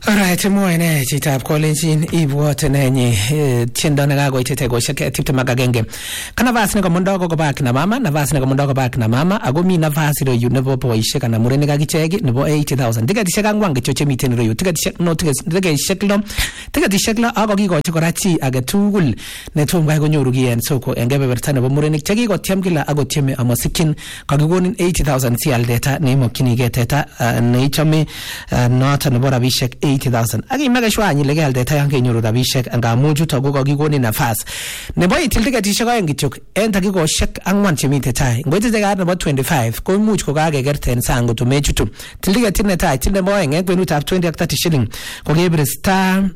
Alright, mwoe chitab kolenjin ibwote nenyi tiendo nekakoitite koshek tiptem ak agenge. Ka nafas nekomondo kokobak na mama, nafas nekomondo kokobak na mama, ako mi nafas iroyu nebo boisiek anan murenik akichek nebo 80,000. Tiketishek angwan kityo chemiten iroyu, tiketishek lo ako kikochi kora chi age tugul netom kai konyoru ki en soko en kebeberta nebo murenik chekikotyem kila akotyeme amasikyin kakikonin 80,000 sialdeta neimokyinigei teta neichome noto nebo rabishek 80,000. Akimeke shwa anyile kealdeta yan kenyoru rabishek ngamun chuto ko kakikonin nafas nebo itil tiketishek aeng kityok en takikoshek angwan chemite tai. Ngoitite kat nebo 25 ko imuch kokakekerte en sang kotomechutu. Til tiketit netai, til nebo aeng en kwenutab 20 ak 30 shilling kokebire star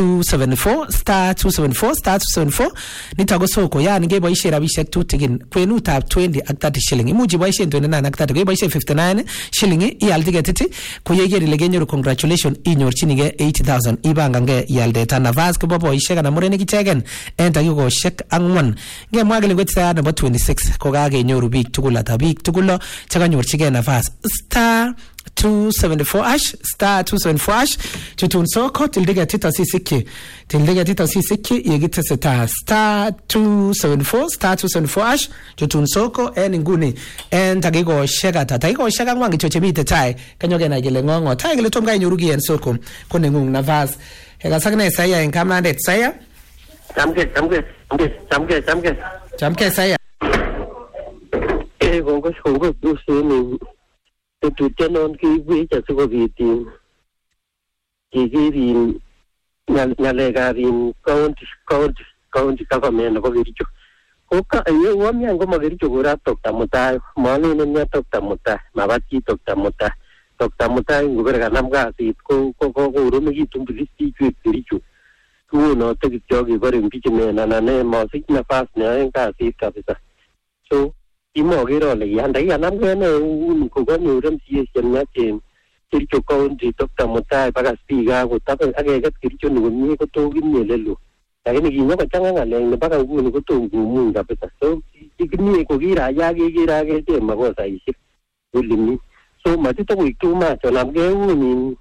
274 nito ko soko, yani keboishe rabishek tutikin kwenutab 20 ak 30 shilling. Imuch iboishe 29 ak 30, keboishe 59 shilling ial tiketit ko yeker ile kenyoru congratulations inyorchinigei 80,000 ibangange ialdeta nafas kobo boisiek anan murenik ichegen en takikoshek angwan. Ngemwa kele ngwetita nebo 26 ko kakenyoru biik tugul ata biik tugul chekanyorchigei nafas star 274 chutun soko til tiketit asisikyi yekiteseta star 274 chutun soko en inguni en takikoshek ata takikoshek angwan kityo chemite tai kanyokenai kele ngongo tai kele tom kainyoru ki en soko ko nengung nafas ekasakne saya en kamlandet saya chamke saya kongo buseni tutyanon kiibwech asikobit kekerin ng'alekab county government nebo Kericho. Ko wamian komo Kericho kora Dr. Mutai, malenen ya Dr. Mutai, mabatchi Dr. Mutai. Dr. Mutai ngobere kanam kasit ko koromekitu bilistichwek Kericho. Kuonote kityo kebore impeachment anan masich nafas neyoen kasit kabisa. So imokere ole yanam kene kokanyor MCA chemyachen Kericho County Dr. Mutai baka speaker kotabe akeket Kericho ni komie kotokim elelo. Lakini kinyokochanga ng'alek ne baka nguni kotom komuny kabisa. So kimie kokiraya kekere akete makosaishek olimi. So matitokoik too much onamkei uni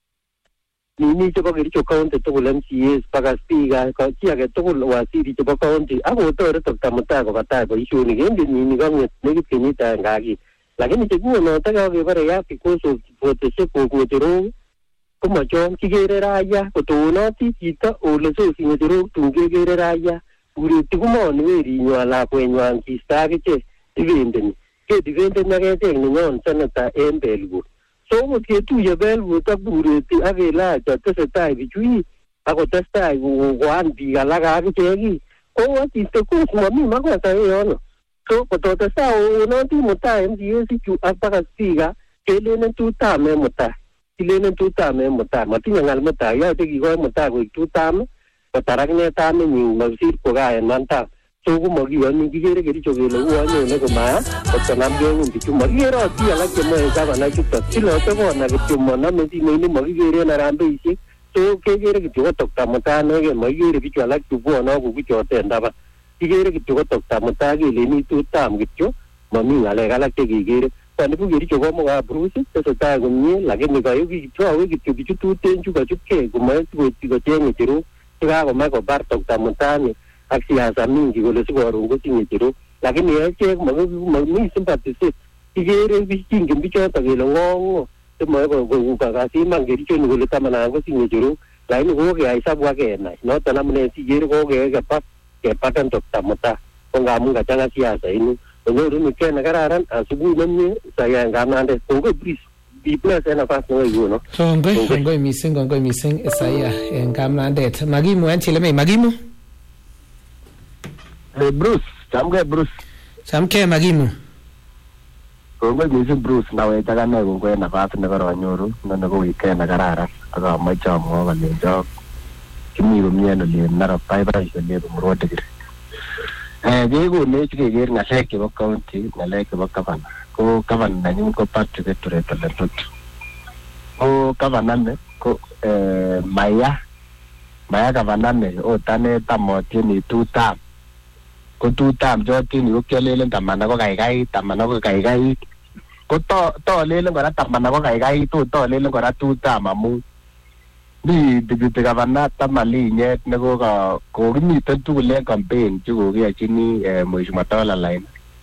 nini chebo Kericho County tugul MCAs baka speaker chi age tugul waziri chebo county akotoret Dr. Mutai kobatai boisionik en kenyini kong'et nekit kenyit agenge ak kit. Lakini chekuonoto kakebore ya because of proteshek ng'echerok komachom kikere raya kotonoti chito ole sosi ng'echerok tun kekere raya ureti komoni werinywa lakwenywan kisto akichek ivendeni kedivendeni akechek nenyon seneta en Belgut. So ngot ketuye Belgut ak ureti ak kelacha tesetai bichu akotestai koan biik alak akichek ko watiste kus mami makosa yono. So kototestai onoti Mutai MCA sichu ak baka speaker kelenen tutame Mutai. Kilenen tutame Mutai. Matinye ng'al Mutai yote kikoi Mutai koik tutame kotarak ne tame nyin maksir kokaen mantam. So komakiyoni kikere Kericho kele uanyone komaya kotanamkei ng'un bichu makikere oti alak chemoe gavana chuto silote kona kityo maname simoini makikeren arambeisiek. So kekere kityo ko Dr. Mutai anege makikere bichu alak chubwone kokuchote ndaba. Kikere kityo ko Dr. Mutai keleni tutam kityo mami ng'alek alak chekekere. Kwani ko Kericho komoka Bruce tesetai komie lakini kayo kityo kityo bichu tuten chu kachupkei komoe kocheng ng'echerok chekakomach kobar Dr. Mutai ak siasa mingi kole sikoron kotinye ng'echerok. Lakini echek mami sympathy kikere kingen bichoto kele ng'ong'o chemoe kokasiman Kericho ni kole tamanan kosich ng'echerok. Lakini kokeyai sabu akenai noton amune sikere kepakan Dr. Mutai ko ngamun kachang'a siasa ini konyoru miket nekararan asubuhi nemie saya kamlandet kongoi please be blessed en nafas nebo iguno. Kongoi mising Isaiah en kamlandet. Magimu en chileme Magimu. Bruce, chamke Magimu. Kongoi mising Bruce nawech akane kongoi en nafas nekoronyoru nebo weekend nekararan akamoche amwa kolenjok kimi komie en olin Narok boiboisie olin Murwotikiri. Kekonech keker ng'alek chebo county, ng'alek chebo governor. Ko governor nenyun ko Patrick Eturet Ole Ntutu. Ko governor ne ko Maya governor ne otane tamotieni tutam. Ko tutam jotini ko kialelen taman ako kaikai. Ko to lelen kora taman ako kaikai to lelen kora tutam amu mi deputy governor Tamalinyet kokimiten tugul en campaign chekokiyachini Mheshimiwa Tola Lain.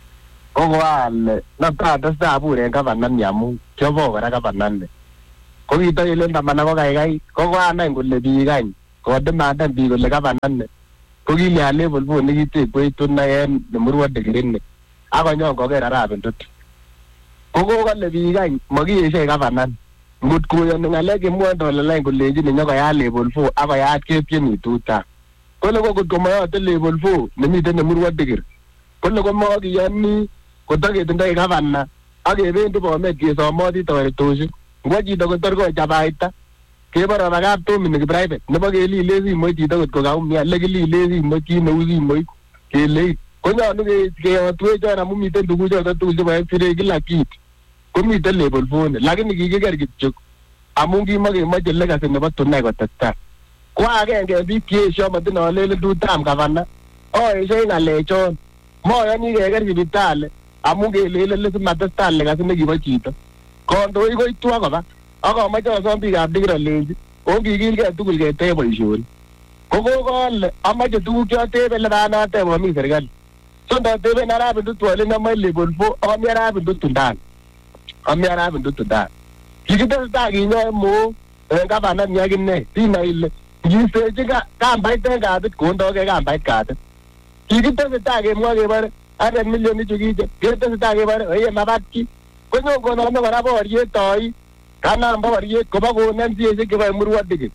Kokoal natata abur en governor ni amu kyobo kora governor ni. Kokitoilen tamana ko kaikai kokoanai kole biik any kodemandan biik kole governor ni. Kokilya level 4 nekitekwech tunai en Murwa Digirini. Akonyon koker Arap Ndutu. Kokokole biik any makiyeshe governor. Ngut koyoni ngalek imwoe Tola Lain kolenjin nyokoyat level 4 akoyat ketieni tuta. Kole kokot komayote level 4 nemiten Murwa Digiri. Kole komakiyoni kotaketindoi governor akebendi Bomet kesomoti toretosiek. Ngwa chito kotor kochabaita kebore bakab Dominic private nebo kelile simoit chito kot kokaumian lekilile simoit chi neu simoit keleit konyolu keyotwech amu miten tuguchoto tugul chebo X-ray kila kitu komiten level 4 lakini kikiker kityo amu kimakemoche legacy nebo tunai kotestai ko agenge biik cheesio matinolelen tutam governor oesio ngalechon moyoni keker sipitali amu kelele simatestai legacy nekibo chito kondoik koitu akoba akomoche osom biikab Digirolenji okikilgei tugul ketech boisioni kokokole amoche tuguk chotebe lebanateb komi serikali so ndoteben Arap Ndutu ale nemoe level 4 akomi Arap Ndutu ndani kikitesetai kinyoe Mo en governor ni akine sinai ile ngisechi kambait en katit kondogei kambait katit kikitesetai kemwoe kebore 100 million chukiche ketesetai kebore oye mabatki konyon konome kora boriet toi kanam boriet kobo konem siesiek chebo Murwa Digiri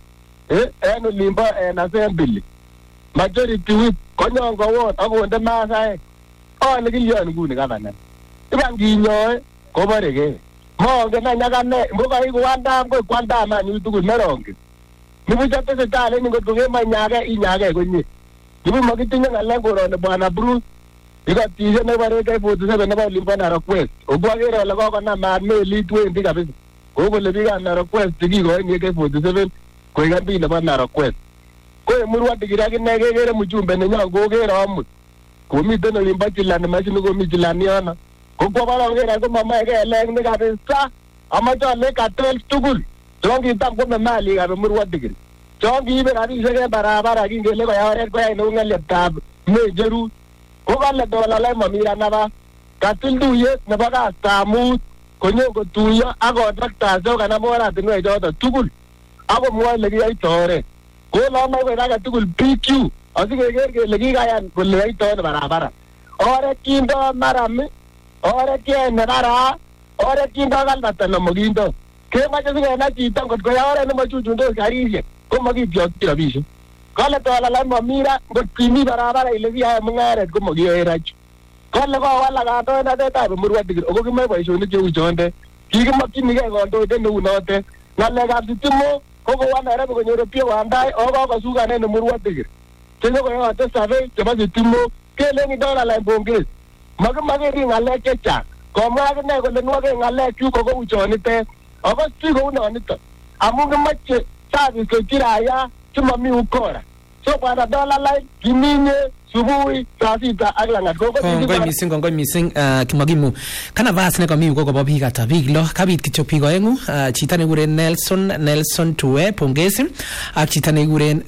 en olimbo en assembly majority whip konyon kowon akonde masaek ole kilyon nguni governor iban kinyoe koborege mongen any akane ngokai kwandam koi kwandam anyu tugul merongen nibuch tesetai len ngot kokemanyage inyage konye nibu makitinye ngalek koroni bwana Bruce ikotishe nebore AK47 nebo olimbo Narok West obwakere ole kokonam maat melit wendi kabisa kokole biikab Narok West kikoini AK47 koik MP nebo Narok West ko Murwa Digiri akine kekere mjumbe nenyon kokere amut komiten olimbo Chilani machine komi Chilani yono kokwo barongere komamoe kelek ni kabisa amache ale katel tugul chon kitam kome malikab Murwa Digiri chon kiibe rabisiek en barabara kingele koyai oret koyai neu ng'elyeptab Mejerut kokale Tola Lain mamira nabas katil tuyet nebo kastab mut konyon kotuiyo ak contractors chokanam oratinwek choto tugul akomwoe olekiyoito oret konomoe koib age tugul PQ asikeker kele kikayan kole yoito ono barabara oret kindo marami oret kiyoe nebara oret kindo kalbata nemokindo kemoche sikenai chito ngot koyai oret nemochuchundos karisiek komokityokyi rabisiek kale Tola Lain mamira ngot kimi barabara ile kiyae mung'aret komokiyoe rachu kale kowalak kandoindetab Murwa Digiri ako kimoe boisionik cheu chonde kikimakchinigei kandoindet neu notet ng'alekab sitimok ko kowo Nairobi konyor piewandai ako kokosukan en Murwa Digiri chenyokoyote survey chebo sitimok kelen Tola Lain pongezi makimokeri ng'alek chechang komwa akine kole nwake ng'alek chu ko kou chonitet ako si kou noniton amu kimoche service koityi raia chemami ukora so bwana Tola Lain kiminye subui saa sita ak langat kongoi mising Kimagimu kana vas ne kami uko kobo biik ata biik lo kabit kityo biik oengu chito nekikuren Nelson Tuwe pongezi ak chito nekikuren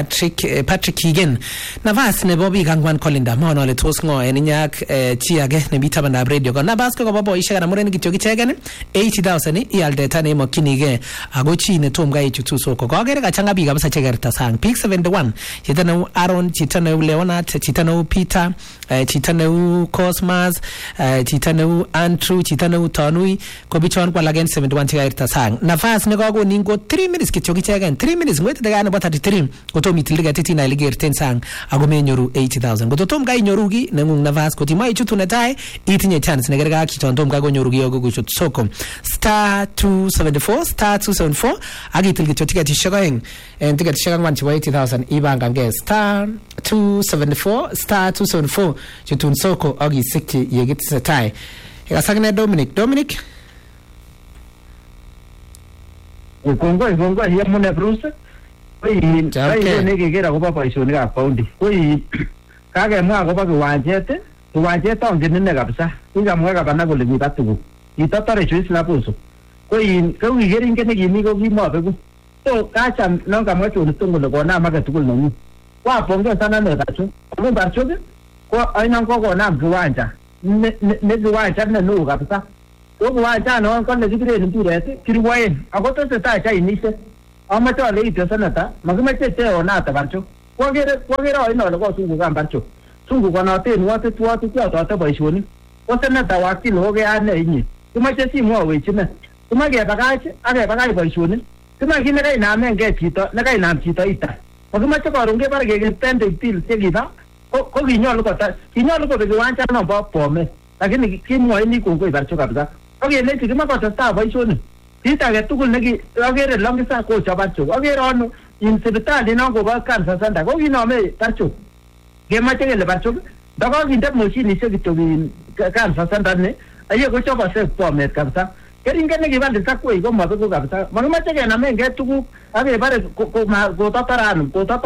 Patrick Higen nafas nebo biik angwan kolinda mono le tos ngo en inyak chi age ne bitabandab radio ko nabas ko kobo boisiek ana muren kityo kichegen 80000 ialde tane mokinige ago chi ne tom ga ichutu so ko gere kachanga biik kabisa chegerta sang peak 71 chito ne Aaron chito ne Leonard chito ne Peter chito ne Cosmas chito ne Andrew chito ne Tonui ko bichon kwa lagen 71 chegerta sang nafas ne ko ningo 3 minutes kityo kichegen 3 minutes ngwete daga ne bota 33 ko to mitilga titina ligerten sang ago menyoru 80000 ko to tom ga inyoru gi nengung nafas ko timai chutu netai itinye chance ne gerga kichon tom ga go nyoru gi ogo kuchut soko *274 agitil kityo ticket shagaeng en ticket shagang 18000 ibanga nge *274 chutun soko agi sikti yegit setai ikasagne Dominic kongoi yemune Bruce koi ne kekera koba boisionikab county koi kakemwa akobo kiwanjet ongen ine kabisa ingamwa kabana kole mitatu itatare Joyce Laboso koi kikeringe nekimi ko kimobeku So kacham non kamwa choni tungul konam age tugul nenyu. Wapongezana ne Barchok. Amu Barchok ko aina ko konam kiwanja. Ne kiwanja ne nu kabisa. Ko kiwanja no ko ne kibire mpiret kirwaen. Ako tesetai Chinese. Amache ale ite senata, makimeche te onata Barchok. Kwagere aina ole ko sungu kan Barchok. Sungu konoten watu choto boisionik. Ko senata wakil oge ane inyi. Kimeche simwawech ne. Kimeche bakach boisionik. Kimeche ne kainamen ke chito, ne kainam chito ita. Makimeche korun kebare keketende til chekiba. Ko kinyolu kobek kiwanja no bo Bomet. Lakini kimwoini kongoi Barchok kabisa. Okelechi kimakotestai boisionik. Kit age tugul agere Longisa kochob Barchok. Agere ono in sipitali no kobo cancer center. Ko kinome Barchok. Kemache kele Barchok ndakokinde moshinishek kityo cancer center ni aye kochobose Bomet kabisa. Keringen nekibande sakwei ko mabeku kabisa. Makimeche kenamen ke tuguk akebare kototoranum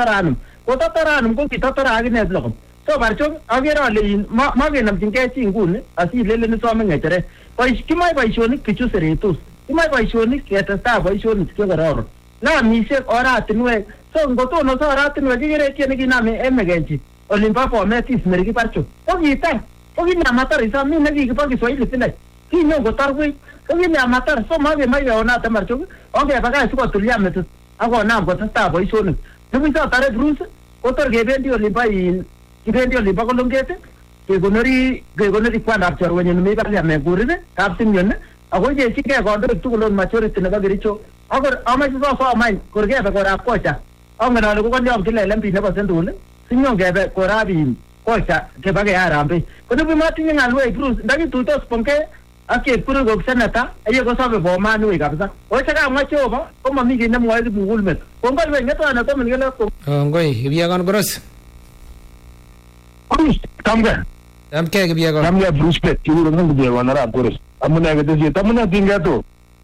ko kitotora akine blogom. So Barchok agere ale makenamchin ke chi nguni asilele nisome ng'echeret. Kimoe boisionik bichu seretos. Kimoe boisionik ketestai boisionik chekororon. Namisiek oratinwek. So ngotono so oratinwek kikere tiene kiname emekenchi. Olimpo Bomet ismeriki Barchok. Ko kitar. Ko kinamatar isa mi nekikibo Kiswahili tinai. Kinyo kotar wei. Ko kinamatar so makemache onate Barchok. Ongebakach sikotulia metit akonam kotestai boisionik. Nekiso tare Bruce kotor kebendi olimpo Kolonget kekonori kwandap chorwenyin mi parliament kurin kapsimyon ako chechike kondoik tugul majority nebo Kericho akor amache sosoman korkebe korap kocha angen ale kokonyom kila MP nebo Sendul sinyon kebe korap kocha kebake Harambee konebu matinye ngalwek Bruce ndakituitos Bungei ak chepkuru kok senata aye kosobe bomanwek kabisa oche kamwa Jehova komami kit nemwoe kimugulmet kongoi we ngetwana tomin kele kongoi Kipyegon Boros Tamke Kipyegon Tamke Bruce Pet kikuru ng Kipyegon arap Boros amune ketesiet amune tingeto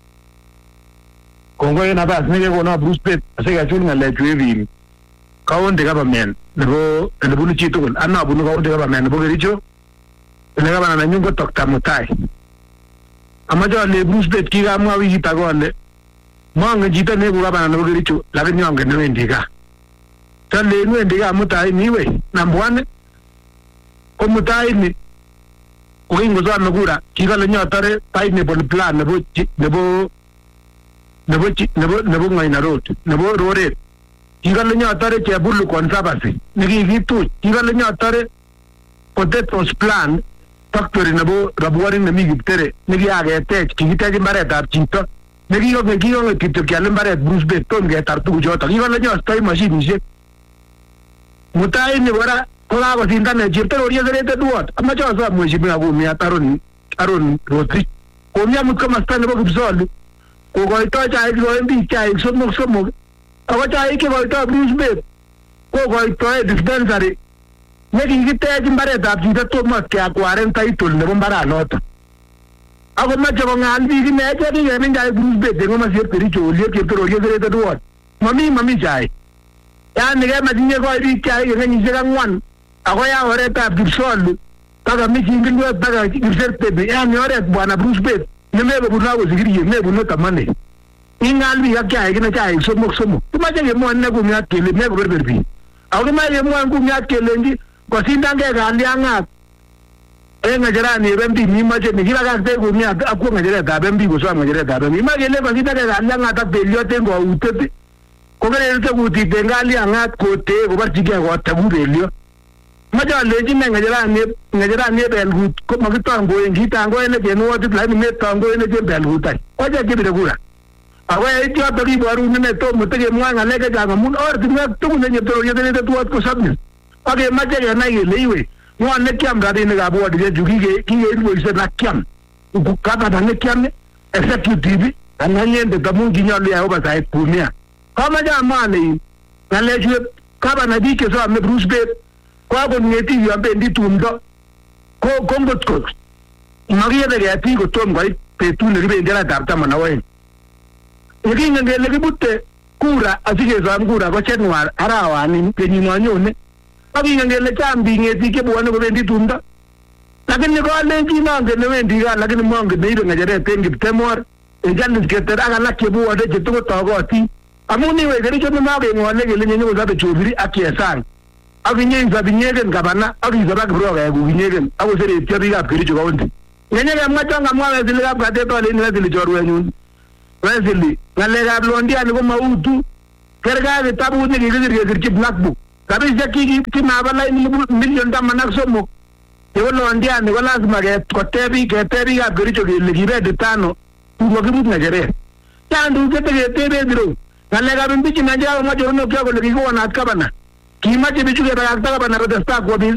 kongoi nabas nekekona Bruce Pet asikachul ngalechu evil county government nebunu chitugul anabunu county government nebo Kericho ele gavana nenyun ko Dr. Mutai amache ale Bruce Pet kikamwa wikit age ale mongen chito neeku gavana nebo Kericho lakini ongen newendi gaa talen wendi gaa Mutai niwe number 1 ko Mutai ni kokingosome kura kikale nyotore pineapple plan nebo Ngaina Road nebo Roret kikale nyotore Chebulu Conservancy nekikituch kikale nyotore potatoes plan factory nebo Rabuonik nemi Kiptere nekikaketech kikitech mbaretab chito nekikong'et kityo kial mbaret Bruce Pet tom ketar tuguchoto kikale nyostoi mashinishek Mutai ni kora kokakosindane cheptororiet Serete Ward amache asom mheshimiwa kumiat Aaron Rotich komiamut komasta nebo Kipsolu kokoitoi chaik koen biik chaik somok ako chaik chekoitoi Bruce Pet kokoitoi dispensary nekikitech mbaretab chito tomo keakwaren title nebo mbaranoto ako mache kong'al biik ine echek kikemin chaik Bruce Pet eng komasieb Kericho oliep cheptororiet Serete Ward mami chaik yani kemach inye koi biik chaik eng kenyisiek 4 ako ya oretab Kipsolu baka Michingilwet baka Kipsertebi yani oret bwana Bruce Pet nemebunu ako Sigiriet mebunu Tamane ing'al biik ak chaik ine chaik somok kimache kemwoe ine kumiat kele mekoberber biik ako kimache kemwoe kumiat kelenji kosindangei kalyang'at eng ng'echerani eb MP mimache nikibakaktei kumiat akwo ng'echeretab MP kosom ng'echeretab MP imache kele kosindangei kalyang'at ak beliot eng kautet kokerelte kutit eng kalyang'at kotee kobarchigei kotaku beliot mache alenji ne ng'echerani eb Belgut ko makitangoen kitangoen ech en wodit lakini metangoen ech en Belgut any oche chebire kura ako yeit yoto kiborun ine tomo tekemwoe ng'alek chechang amun ortinwek tugul eng cheptororiet Serete Ward ko submiss akemache kenai kele iwe ng'o nekiam rabinikab wodichechu kikeib boisiet nakiam gavana nekiam executive anan inyendet amun kinyolu yai oversight kumia kamache amwa ale ng'alechu gavana biik chesome Bruce Pet kokakong'eti yon bendi tumdo ko ngotko makiyebe ketik kotom koit betut nekibendi arawetab 12 yekingen kele kibute kura asikesom kura ko January arawani kenyino nyone akingen kele chang biik ng'etik chebwone kobendi tumdo lakini kolenjin angen newendi gaa lakini mongen neibe ng'echeret en Kiptemor en Janis Keter ak alak chebwone chetikotokotin amuni we gari chono ma be ngone gele nyenye za be chobiri akiesang akinye za binyegen gabana akiza ba bro ga binyegen ago sere tiari ga gari cho gawndi nyenye ga mwatanga mwa zili ga gade to le ni zili jorwe nyun wezili ngale ga blondi ani ko mautu kerga be tabu ni giri ki black book kabi jaki ki ma bala ni million da manak somo yolo andi ani ko lazima ga ko tebi ga gari cho le gibe de tano ngo gibu ngere tandu kete tebe biro ngale ga bimbi na jawo ma joro no kyo ko le ko na kabana kima je bichu ga ta kabana ro da sta ko biz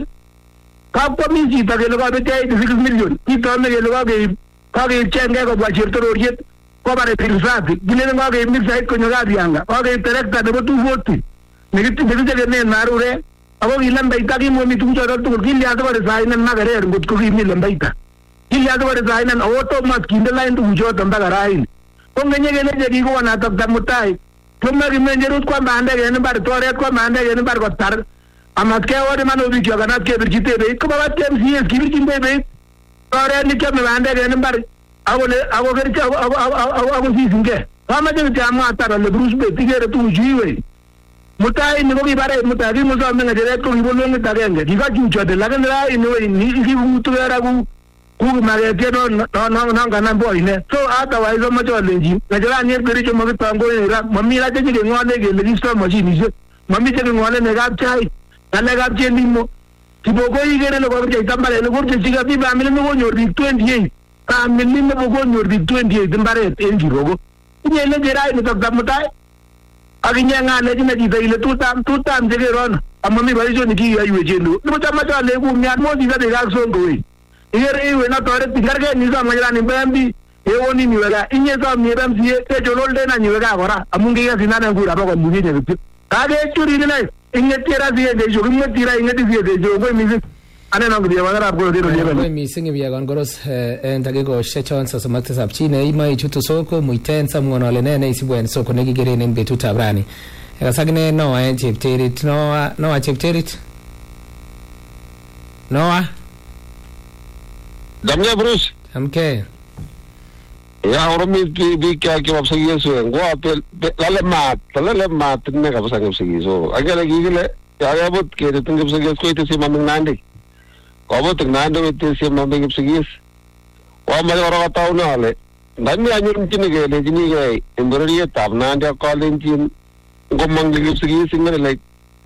ka ko mi ji ta ge lo ga be 6 million ki to me ge lo ga ka ge chenge ko ba chirto ro jet ko bare filsati gine ngo ga mi sai ko nyoga bianga ko ge terekta de tu voti negiti de ne narure abo ilan baita ki mo mi tu joro tu ki liya to bare sai nan na gare ngut ko ki mi lan baita ki liya to bare sai nan auto mas ki line tu jo tamba garain ko ngenye ge ne je ko na tak mutai kuma ki menjerut kwa mande ge ne bar tore kwa mande ge ne bar ko tar amat ke ore mano bi kyo ganat ke birjite be ko ba tem si es ki birjite be tore ni ke me mande ge ne bar ago ger ke ago si singe ama je ti amma tar le bruce be tigere tu jiwe mutai ni ko bi bare mutai ki muso me ngere ko ibo lo ngita genge diga ju chode la ngara ni we ni ki mutu era ku mare ke no ngana boy ne so otherwise o ma chole ji ngara ni geri cho mo tango era mami la je ge ngone ge le sto mo ji ni je mami je ngone ne ga chai ale ga je ni mo ti bogo igere lo ko je tambale lo ko je siga bi ba mi no nyor di 28 ka mi ni no bogo nyor di 28 mbare enji rogo ni le gera ni to gamutai aginya ngane jina di ile tutam je ge ron amami ba jo ni ki ayu je ndo no chama cha le ku mi mo di ga de ga so ngo we igere iwe na tore tingar ge ni so ma jira ni bambi e woni ni wega inye so mi bambi e jo lolde na ni wega gora amungi ga sinana ngura ba ko mugi ne bi ka ge churi ni nai inge tira die de jo inge tira inge die de jo go mi ane na ngudi wala ko de no ko mi singi bia gon goros en tage go shechon so makta sap chine ima ichuto soko muiten sam ngono le ne isibwen soko ne gigere ne betu tabrani e sagne no en chepterit no chepterit no damnya Bruce amke ya oromi bi kya ki wap sagi so ngo apel lale mat ne ka pasang sagi so agale gigile ya bot ke de tung sagi ko ite si maming nandi ko bot nandi ite si maming sagi wa ma ora ta una le nami anyur tin ge le jini ge indoriye tabna ndia calling tin ngo mangli sagi singere like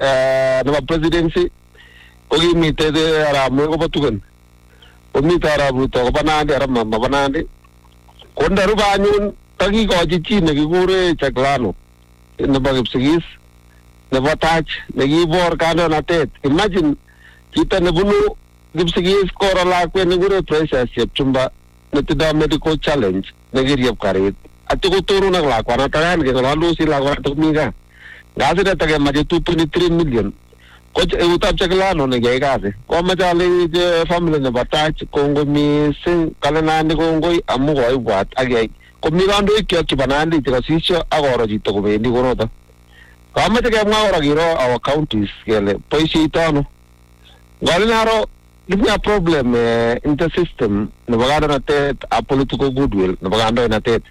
no presidency ko gi mi te de ara mo ko batugan o mi tara bu to banande ara mamma banande kondaru banyun tagi ko ji ne gi gure chaklano ne bagib sigis ne batach ne gi bor kano na tet imagine kita ne bunu gib sigis ko la ko ne gure pressure sep chumba ne tida medical challenge ne gi riap kare atu ko toru na la ko na taran ge la lu si la ko to mi ga gase ta ge maje 2.3 million ko e utap chaklano ne ge gase ko ma jale je family ne batach ko ngo mi sin kalana ne ko ngoi amu ko wat age ko mi gando ikyo ki banandi tira sisho agoro jito ko bendi ko rota kama te kama ora giro our counties gele poisi itano galinaro giving a problem in the system ne bagada na te a political goodwill ne baganda na te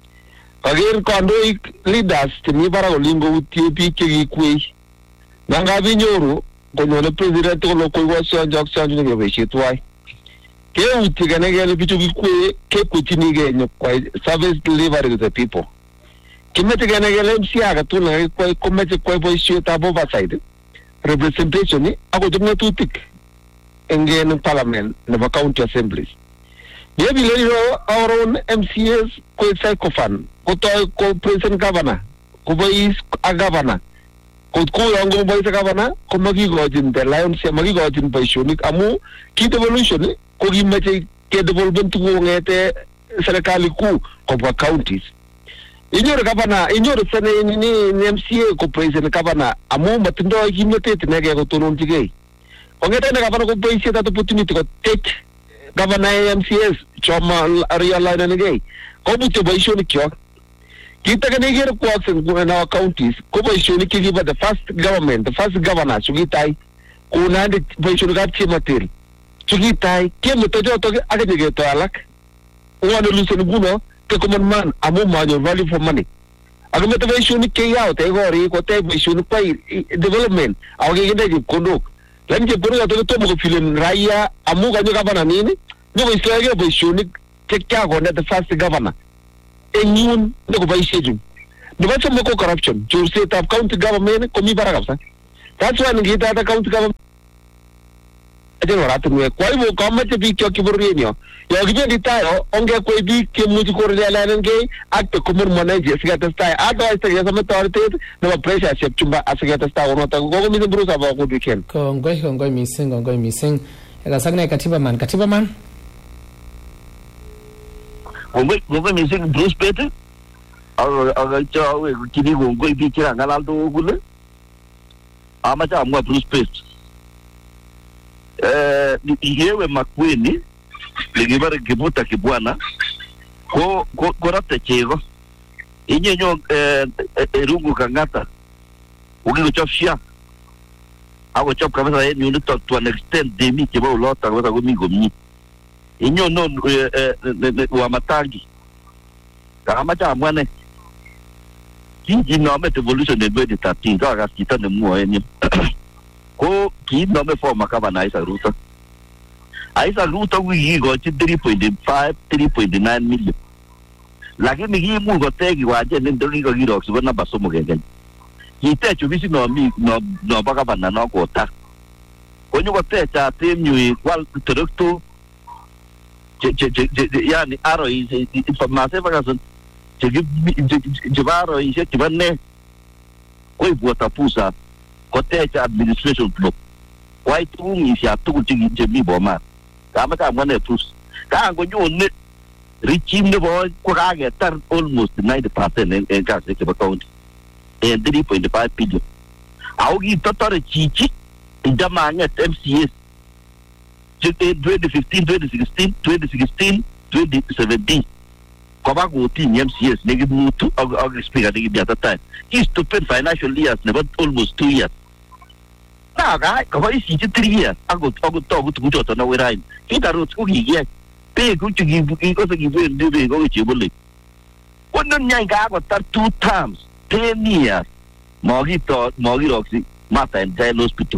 kagir kondo leaders tini bara olingo utie pike ikwe nanga binyoru ko no president ko ko wasio jackson ne be shitwai ke uti gane gele bitu ikwe ke kutini ge no service delivery to the people kimete gane gele msia ga tuna ko komete ko boisio tabo ba side representation ni ako jumna tutik engene parliament ne county assemblies ye bilero our own MCAs ko psychofan ko to ko president governor ko bois a governor ko yango bois governor ko magi gojin de lion se magi gojin boisionik amu ki devolution ko gimete ke development ko ngete serikali ku ko ba counties inyor governor inyor sene ni MCA ko president governor amu matindo gimete tinege ko tonon tige ongete ne governor ko bois ta opportunity ko take governor MCS choma realize ne ge ko buto boisionik kyo kita kan igir quotes in our counties ko boisionik ki ba the first government the first governor sugitai ko na de boisionik gat chimatil sugitai ke metojo to aga de to alak wona lusen guno ke common man amu manyo value for money Akamete boisionik cheyao te gori ko te boisionik pa development. Ako kikinde chepkondok. Lakini chepkondok ato tomo kofilen raia amu kanyo gavana nini? Nyoko istoege boisionik chekyakonde the first governor. Enyun nyoko boisiechu. Nebo somok ko corruption. Chorsetab county government komi barak kabisa. That's why ngitata county government oratinwek. Kwa hivyo kamache biik chok kiboryenyo. Yo kibendi tayo ongekwei biik chemuchi korelelenkei ak komurmoneji siketestai. Otherwise tekesome toretet nebo pressure chepchumba asiketestai konoto. Koko mising Bruce abo good weekend. Kongoi mising. Ekasakne Katiba Man. Kongoi mising Bruce Pete. Aga chawe kini kongoi biik chekangalal tugul. Amache amwa Bruce Pete. Ihewe Makueni likibare kibuta kibwana ko rate chego inyenyo rungu kangata ukichop shia ako chop kabisa yenu nito to an extent demi kibo lota kabisa gomi inyo no wa matangi kama cha mwane kinji no met evolution in 2013 ka kitane muo yenye ko kino me forma kama na Aisa Ruto wiki go 3.9 million. Lakini hii mungo tegi waje ndio niko girox bana basomo gegen. Kitecho bisi no baka bana no kota. Konyo ko techa temyu kwal director yani aro informase baka son jibaro ise kibane koi buota pusa kotecha administration block. Why tu isi atu jimi boma. Kama mwana plus. Kango nyone richim ne boy ko kage tar almost 90% in gas ke county. And 3.5 billion. Augi totore chichi indamanya MCS. 2015, 2017. Koba go team MCS negi mutu og speaker negi biata time. He stupid financial years never almost 2 years. Naga kaba isi 3 years ago to kujoto na werai kita rot ku giye pe ku chigi ko se gibe ndebe ko chibule konon nyai ga ko tar 2 times 10 years mogi roxi Mata and Jail Hospital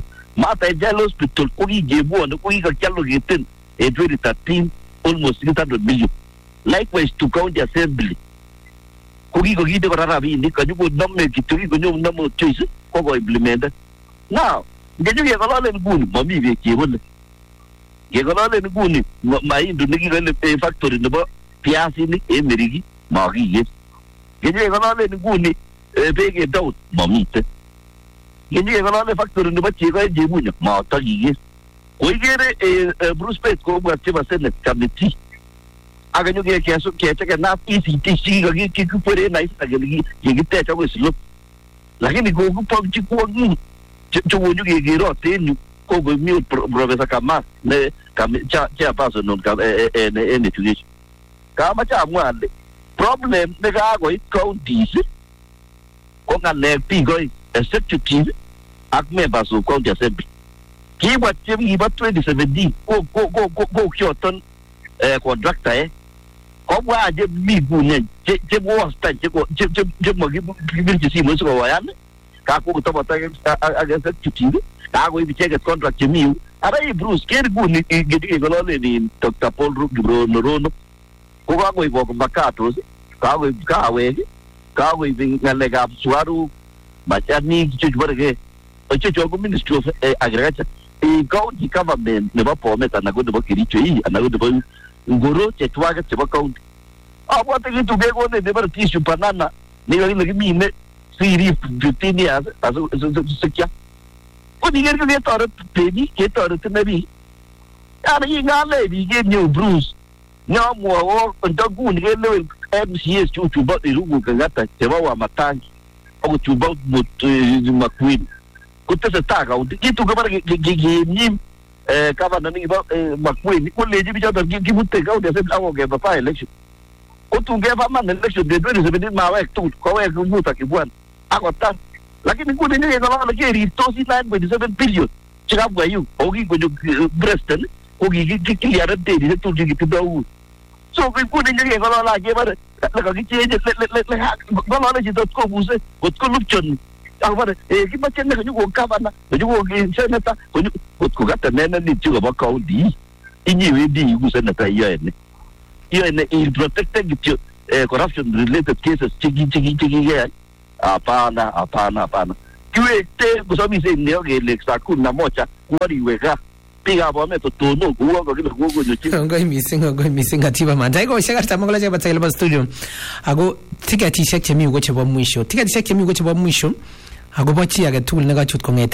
ko gibu on ko ga chalo gitin 2013 almost 600 million. Likewise to county assembly ko gide ko rarabi ni kanyu ko namme kituri ko nyom namo choice ko go implement now ngeju ye kolole nguni mami be kibule ye kolole nguni maindu nikigale factory nebo piasi ni emerigi magi ye ngeju ye kolole nguni bege down mami te ngeju ye kolole factory nebo chego jebunya ma tagi ko igere Bruce Pete ko bwa tiba senate committee aganyo ge keso kete na PCT siga gi ku pere na isa ge gite cha ko silo lakini ko ku pamchi ko ngi chuo nyugi giro tenu ko go mi professor Kamas ne cha paso non ka en education kama cha mwande problem ne ga go counties ko ngane pigo executive ak members of county assembly ki wa chemi ba 2017 ko kyoton contractor ko wa je mi bunen je wo sta je mo gi si mo so wa yan ka ko to bata against executive ka go ibicheke contract mi ara Bruce ker guni gidi golole ni Dr. Paul Rugibro Norono ko ka go ibo makato ka go ibi ngalega suaru machani chuchbarge ocho go ministry of agriculture county government ne ba pometa na go de kiricho yi na go de ngoro chetwaga cheba county abo te gitu ge go de ber tishu banana ni mi ne siri 15 years aso sikya o diger ke tore baby ke tore tenabi ana yi ngale bi ge new Bruce nyamo o ndagu ni ge level MCS chuchu ba irugu kangata cheba wa matangi o chuba Makueni kutese taka gitu ke bar ge ni kava nani ba Makueni ko leji bi jota gi butte ka o de se awo ge ba election o tunge ba man election de 2017 ma wa tu ko wa ku buta ki buan akota lakini kuni ni ngala ke ritosi 9.7 billion chira bwa yu ogi ko Preston ogi ki yara de ni tu gi tu dawu So nguni nje ngolala kebare la kakichenje ngolala chito kobuse kotko lupchon akbare kimache ne nyugo gavana nyugo senator kotko gata nene ni chugo ba county inyiwe di ku senator yene in protected corruption related cases chiki ya hapana kiwete kusamise neo gele sakuna mocha waliweka piga bome to tono kuongo kile kuongo nyochi ngoi missing atiba man dai go shagar tamogola je batayel ba studio ago tiketi shek chemi ugo chebo mwisho ago bochi age tugul ne gachut kongete